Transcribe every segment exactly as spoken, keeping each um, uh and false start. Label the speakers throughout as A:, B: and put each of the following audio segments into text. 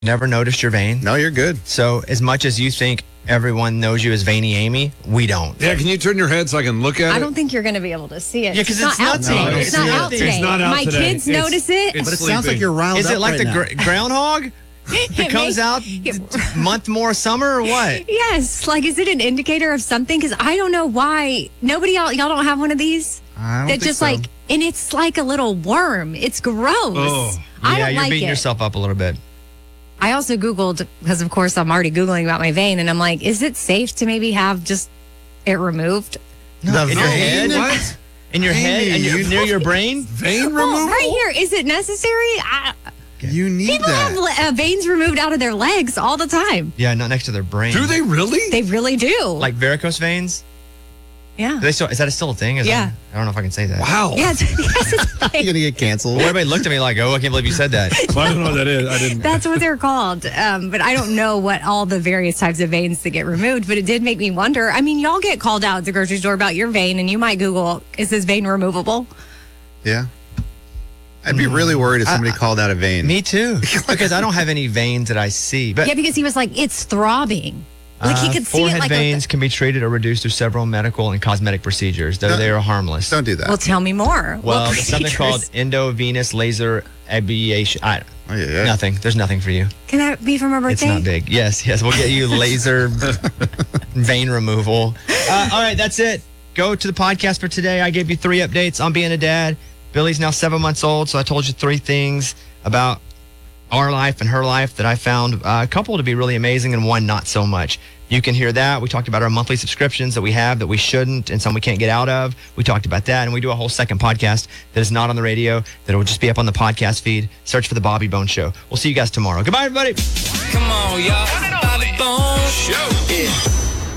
A: Never noticed your vein.
B: No, you're good.
A: So as much as you think everyone knows you as Veiny Amy, we don't.
C: Yeah, can you turn your head so I can look at it?
D: I don't think you're going to be able to see it.
A: Yeah, 'cause it's
D: out
A: not-
D: today.
A: no,
D: it's,
A: it's
D: not
A: not-
D: out
A: it's
D: today.
C: not out
D: My
C: today.
D: kids
C: It's-
D: notice it.
C: it's
B: But it sounds like
C: sleeping.
B: you're riled
A: Is
B: up
A: it like
B: right
A: the
B: now.
A: gr- groundhog that
D: It
A: comes
D: may-
A: out
D: it-
A: month more summer or what?
D: Yes, like is it an indicator of something? Because I don't know why nobody y'all y'all don't have one of these.
B: I don't
D: that
B: think
D: just
B: so.
D: like and it's like a little worm. It's gross.
C: Oh.
D: I
A: yeah,
D: don't
A: you're
D: like
A: beating
D: it.
A: yourself up a little bit.
D: I also Googled because of course I'm already Googling about my vein, and I'm like, is it safe to maybe have just it removed?
B: The
A: in your
B: vein?
A: head?
C: What?
A: In your head and
B: Amy,
A: your,
B: you-
A: near your brain?
C: Vein
D: Well,
C: removal?
D: right here, is it necessary? I,
B: You need
D: people
B: that.
D: have le- uh, veins removed out of their legs all the time.
A: Yeah, not next to their brain.
C: Do they really?
D: They really do.
A: Like varicose veins?
D: yeah.
A: Do they still, is that still a thing? Is
D: Yeah.
A: that- I don't know if I can say that.
C: Wow.
D: Yeah, it's, yes, it's
B: You're
D: like-
B: going to get canceled.
A: Well, everybody looked at me like, oh, I can't believe you said that.
C: Well, I don't know what that is. I didn't.
D: that's what they're called. Um, but I don't know what all the various types of veins that get removed, but it did make me wonder. I mean, y'all get called out at the grocery store about your vein, and you might Google, is this vein removable?
B: Yeah. I'd be really worried if somebody
A: I-
B: called out a vein.
A: Me too. Because I don't have any veins that I see. But
D: Yeah, because he was like, it's throbbing. Like he
A: uh,
D: could see it
A: forehead
D: like
A: veins
D: a.
A: can be treated or reduced through several medical and cosmetic procedures, though
B: Don't-
A: they are harmless.
B: Don't do that.
D: Well, tell me more.
A: Well,
D: What
A: it's something called
D: procedures?
A: endovenous laser ablation. I,
B: oh, yeah, yeah.
A: Nothing. There's nothing for you.
D: Can that be from a birthday?
A: It's not big. Yes, yes. We'll get you laser vein removal. Uh, all right, that's it. Go to the podcast for today. I gave you three updates on being a dad. Billy's now seven months old, so I told you three things about our life and her life that I found uh, a couple to be really amazing and one not so much. You can hear that. We talked about our monthly subscriptions that we have that we shouldn't and some we can't get out of. We talked about that, and we do a whole second podcast that is not on the radio, that will just be up on the podcast feed. Search for The Bobby Bone Show. We'll see you guys tomorrow. Goodbye, everybody.
E: Come on, y'all. Bobby Bone Show.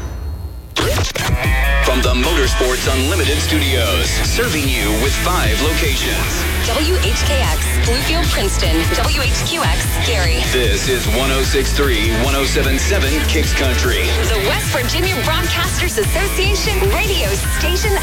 E: From the Motorsports Unlimited Studios, serving you with five locations.
F: W H K X, Bluefield, Princeton. W H Q X, Gary.
E: This is one oh six point three, one oh seven point seven Kicks Country.
F: The West Virginia Broadcasters Association radio station